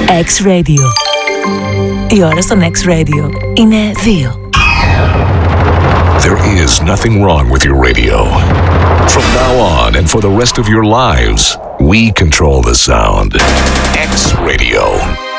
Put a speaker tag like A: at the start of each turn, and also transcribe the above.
A: X-Radio. Η ώρα στον X-Radio είναι 2.
B: There is nothing wrong with your radio. From now on and for the rest of your lives, we control the sound. X-Radio.